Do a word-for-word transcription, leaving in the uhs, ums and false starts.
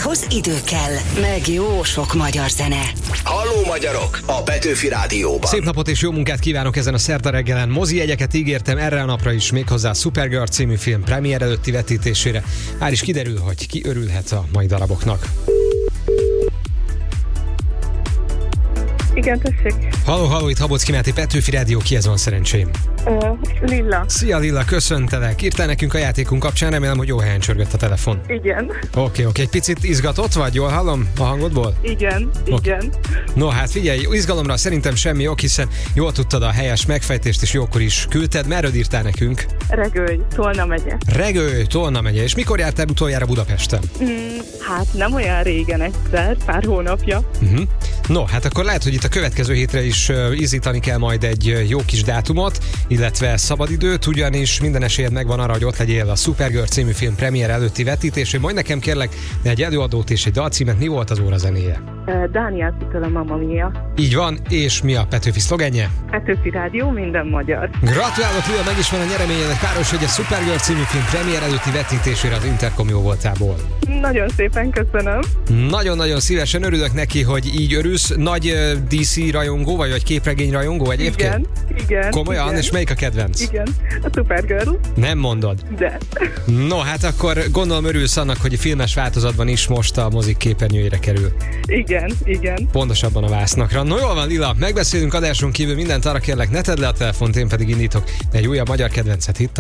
Ahhoz idő kell, meg jó sok magyar zene. Halló magyarok, a Petőfi Rádióban. Szép napot és jó munkát kívánok ezen a szerda reggelen. Mozi jegyeket ígértem erre a napra is, méghozzá a Supergirl című film premier előtti vetítésére. Már is kiderül, hogy ki örülhet a mai daraboknak. Igen, tessék. Halló, halló, itt Habocki Máté, Petőfi Rádió, kihez van szerencsém? Uh, Lilla. Szia Lilla, köszöntelek. Írtál nekünk a játékunk kapcsán, remélem, hogy jó helyen csörgött a telefon. Igen. Oké, okay, oké, okay. Egy picit izgatott vagy, jól hallom a hangodból? Igen, okay. igen. No hát figyelj, izgalomra szerintem semmi ok, hiszen jól tudtad a helyes megfejtést, és jókor is küldted. Merről írtál nekünk? Regőly, Tolna megye. Regőly, Tolna megye. És mikor jártál utoljára Budapesten? Mm, hát nem olyan régen egyszer, pár hónapja. Uh-huh. No, hát akkor lehet, hogy itt a következő hétre is uh, izítani kell majd egy uh, jó kis dátumot, illetve szabadidőt, ugyanis minden esélyed megvan arra, hogy ott legyél a Supergirl című film premier előtti vetítésén. Majd nekem kérlek egy előadót és egy dalcímet. Mi volt az óra zenéje? Uh, Dániel Pitől a Mamma Mia. Így van, és mi a Petőfi szlogenje? Petőfi Rádió, minden magyar. Gratulálok, Lilla, meg is van a nyereményednek. Páros, hogy a Supergirl című film premier előtti vetítésére az Intercom jó voltából. Nagyon szépen köszönöm. Nagyon-nagyon szívesen örülök neki, hogy így örülsz. Nagy uh, dé cé rajongó vagy, vagy képregény rajongó egyébként? Igen, igen. Komolyan? Igen. És melyik a kedvenc? Igen, a Supergirl. Nem mondod? De. No, hát akkor gondolom örülsz annak, hogy a filmes változatban is most a mozik képernyőjére kerül. Igen, igen. Pontosabban a Vásznakra. No jól van, Lilla, megbeszélünk adáson kívül mindent, arra kérlek, ne tedd le a telefont, én pedig indítok egy újabb magyar kedvencet itt.